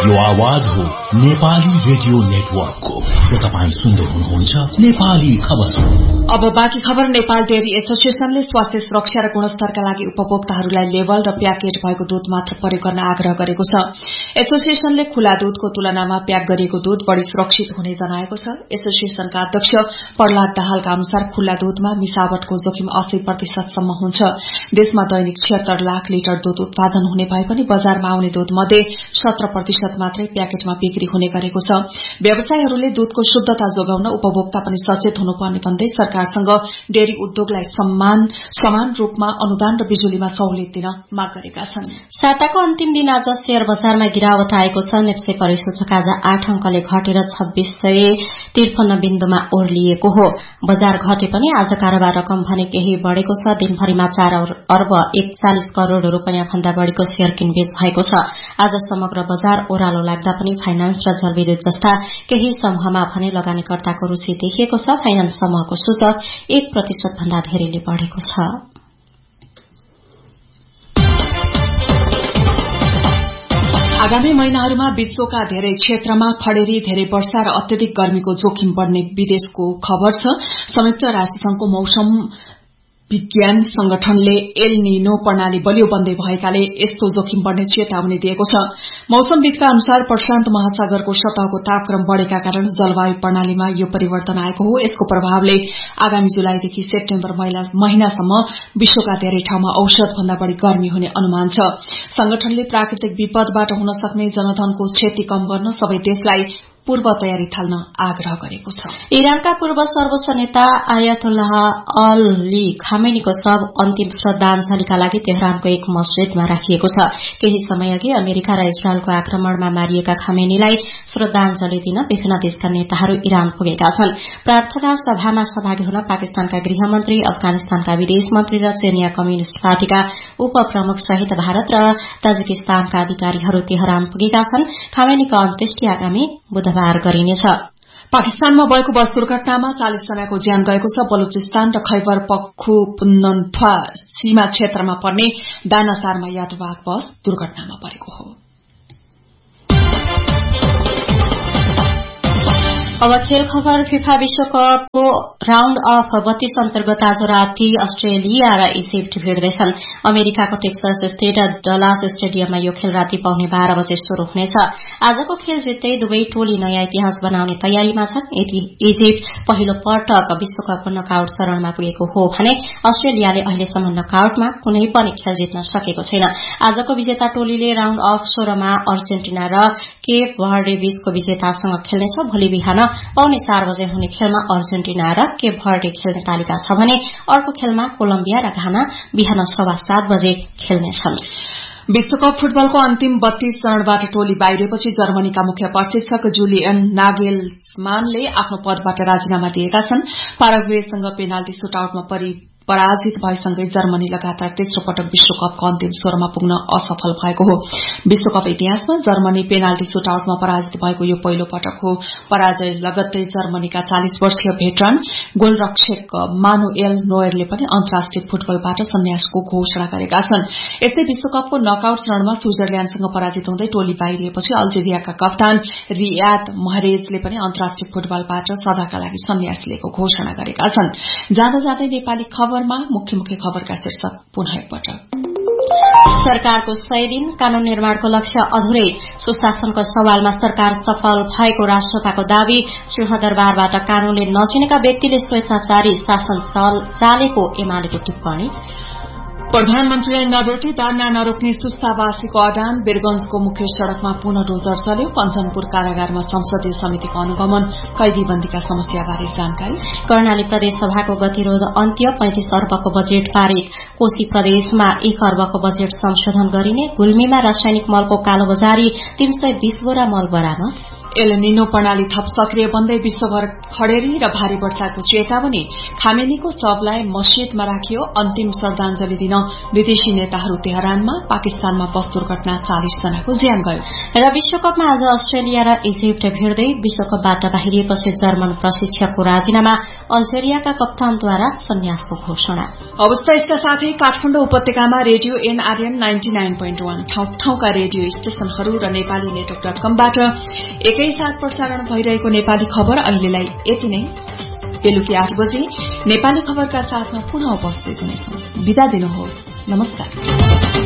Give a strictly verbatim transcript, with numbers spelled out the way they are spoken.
यो आवाज हो नेपाली रेडियो नेटवर्कको र तपाईं सुन्दै हुनुहुन्छ नेपाली खबर। अब बाँकी खबर। नेपाल डेयरी एसोसिएशनले स्वास्थ्य सुरक्षा र गुणस्तरका लागि उपभोक्ताहरूलाई लेबल र प्याकेट भएको दूध मात्र प्रयोग गर्न आग्रह गरेको छ। एसोसिएशनले खुला दूधको तुलनामा प्याक गरिएको दूध बढ़ी सुरक्षित हुने जनाएको छ। एसोसिएशनका अध्यक्ष प्रहलाद दाहालका अनुसार खुल्ला दूधमा मिसावटको जोखिम अस्सी प्रतिशतसम्म हुन्छ। देशमा दैनिक छिहत्तर लाख लिटर दूध उत्पादन हुने भए पनि बजारमा आउने दूध मध्ये सत्र प्रतिशत मात्रै प्याकेटमा बिक्री हुने गरेको छ। व्यवसायीहरूले दूधको शुद्धता जोगाउन उपभोक्ता पनि सचेत हुनुपर्ने भन्दै सरकारसँग डेयरी उद्योगलाई समान समान रूपमा अनुदान र बिजुलीमा सहुलियत दिन माग गरेका छन्। साताको अन्तिम दिन आज शेयर बजारमा गिरावट आएको छ। नेप्से परिसूचक आज आठ अंकले घटेर छब्बीस सय त्रिपन्न बिन्दुमा ओर्लिएको हो। बजार घटे पनि आज कारोबार रकम भने केही बढ़ेको छ। दिनभरिमा चार अर्ब एकचालिस करोड़ रूपियाँ भन्दा बढ़ीको शेयर किनबेच भएको छ। आज समग्र बजार ओह्रालो लाग्दा पनि फाइनान्स र जलविद्युत जस्ता केही समूहमा भने लगानीकर्ताको रूचि देखिएको छ। फाइनान्स समूहको सूचक एक प्रतिशत भन्दा धेरैले बढ़ेको छ। आगामी महिनाहरूमा विश्वका धेरै क्षेत्रमा खडेरी, धेरै वर्षा र अत्यधिक गर्मीको जोखिम बढ़ने विदेशको खबर छ। संयुक्त राष्ट्रसंघको मौसम विज्ञान संगठनले एल निनो प्रणाली बलियो बन्दै भएकाले यस्तो जोखिम बढ़ने चेतावनी दिएको छ। मौसमविदका अनुसार प्रशान्त महासागरको सतहको तापक्रम बढ़ेका कारण जलवायु प्रणालीमा यो परिवर्तन आएको हो। यसको प्रभावले आगामी जुलाईदेखि सेप्टेम्बर महिनासम्म विश्वका धेरै ठाउँमा औसत भन्दा बढ़ी गर्मी हुने अनुमान छ। संगठनले प्राकृतिक विपदबाट हुन सक्ने जनधनको क्षति कम गर्न सबै देशलाई पूर्व तयारी थाल्न आग्रह गरेको छ। इरानका पूर्व सर्वोच्च नेता आयतुल्लाह अली खामेनीको शव अन्तिम श्रद्धाञ्जलीका लागि तेहरानको एक मस्जिदमा राखिएको छ। केही समय अघि अमेरिका र इजरायलको आक्रमणमा मारिएका खामेनीलाई श्रद्धाञ्जली दिन विभिन्न देशका नेताहरू इरान पुगेका छन्। प्रार्थना सभामा सहभागी हुन पाकिस्तानका गृहमन्त्री, अफगानिस्तानका विदेश मन्त्री र चेनिया कम्युनिष्ट पार्टीका उपप्रमुख सहित भारत र ताजिकिस्तानका अधिकारीहरू तेहरान पुगेका छन्। खामेनीको अन्त्येष्टि आगामी बुधबार गरिनेछ। पाकिस्तानमा भएको बस दुर्घटनामा चालिस जनाको ज्यान गएको छ। बलुचिस्तान र खैबर पख्तुनख्वा सीमा क्षेत्रमा पर्ने दानासारमा यात्रुवाहक बस दुर्घटनामा परेको हो। अब खेल खबर। फिफा विश्वकपको राउण्ड अफ बत्तीस अन्तर्गत आज राति अस्ट्रेलिया र इजिप्ट भिड्दैछन्। अमेरिकाको टेक्सास स्थित डलास स्टेडियममा यो खेल राति पाउने बाह्र बजे शुरू हुनेछ। आजको खेल जित्दै दुवै टोली नयाँ इतिहास बनाउने तयारीमा छन्। इजिप्ट पहिलो पटक विश्वकपको नकआउट चरणमा पुगेको हो भने अस्ट्रेलियाले अहिलेसम्म नकआउटमा कुनै पनि खेल जित्न सकेको छैन। आजको विजेता टोलीले राउण्ड अफ सोह्रमा अर्जेन्टिना र केप भर्डे बीचको विजेतासँग खेल्नेछ। भोलि बिहान पाउने चार बजे हुने खेलमा अर्जेन्टिना र केप भर्डे खेल्ने तालिका छ भने अर्को खेलमा कोलम्बिया र घाना बिहान सवा सात बजे खेल्नेछन्। विश्वकप फुटबलको अन्तिम बत्तीस चरणबाट टोली बाहिरिएपछि जर्मनीका मुख्य प्रशिक्षक जुलियन नागेल्समानले आफ्नो पदबाट राजीनामा दिएका छन्। पाराग्वेसँग पेनाल्टी सुटआउटमा परि पराजित भएसँगै जर्मनी लगातार तेस्रो पटक विश्वकपको अन्तिम सोह्रमा पुग्न असफल भएको हो। विश्वकप इतिहासमा जर्मनी पेनाल्टी सुटआउटमा पराजित भएको यो पहिलो पटक हो। पराजय लगत्तै जर्मनीका चालिस वर्षीय भेटरन गोलरक्षक मानुएल नोयरले पनि अन्तर्राष्ट्रिय फुटबलबाट सन्यासको घोषणा गरेका छन्। यस्तै विश्वकपको नकआउट चरणमा स्विजरल्याण्डसँग पराजित हुँदै टोली बाहिरिएपछि अल्जेरियाका कप्तान रियाद महरेजले पनि अन्तर्राष्ट्रिय फुटबलबाट सदाका लागि सन्यास लिएको घोषणा गरेका छन्। जाँदा जाँदै नेपाली खबर मुख्य मुख्य खबरका शीर्षक पुनः एकपटक। सरकारको सय दिन कानून निर्माणको लक्ष्य अधुरै। सुशासनको सवालमा सरकार सफल भएको राष्ट्रपतिको दावी। सिंहदरबारबाट कानूनले नचिनेका व्यक्तिले स्वेच्छाचारी शासन चालेको एमालेको टिप्पणी। प्रधानमन्त्रीलाई नभेटी धरना नरोक्ने सुस्तावासीको अडान। वीरगंजको मुख्य सड़कमा पुनः डोजर चल्यो। कञ्चनपुर कारागारमा संसदीय समितिको अनुगमन। कैदीबन्दीका समस्याबारे जानकारी। कर्णाली प्रदेशसभाको गतिरोध अन्त्य। पैंतिस अर्बको बजेट पारित। कोशी प्रदेशमा एक अर्बको बजेट संशोधन गरिने। गुल्मीमा रासायनिक मलको कालोबजारी। तीन सय बीस बोरा मल बरामद। एल निनो प्रणाली थप सक्रिय बन्दै विश्वभर खडेरी र भारी वर्षाको चेतावनी। खामेनीको शवलाई मस्जिदमा राखियो, अन्तिम श्रद्धाञ्जली दिन विदेशी नेताहरू तेहरानमा। पाकिस्तानमा बस दुर्घटना चालिस जनाको ज्यान गयो। र विश्वकपमा आज अस्ट्रेलिया र इजिप्ट भिड्दै। विश्वकपबाट बाहिरिएपछि जर्मन प्रशिक्षकको राजीनामा। अल्जेरियाका कप्तानद्वारा सन्यासको घोषणा। अवस्था यसका साथै काठमाडौँ उपत्यकामा radio NRN ninety nine point one ठाउँ ठाउँका रेडियो स्टेशनहरू र नेपाली नेटवर्क डट कमबाट एकैसाथ प्रसारण भइरहेको नेपाली खबर अहिलेलाई यति नै। बेलुकी आठ बजे नेपाली खबरका साथमा पुनः उपस्थित हुनेछौं। बिदा दिनुहोस्। नमस्कार।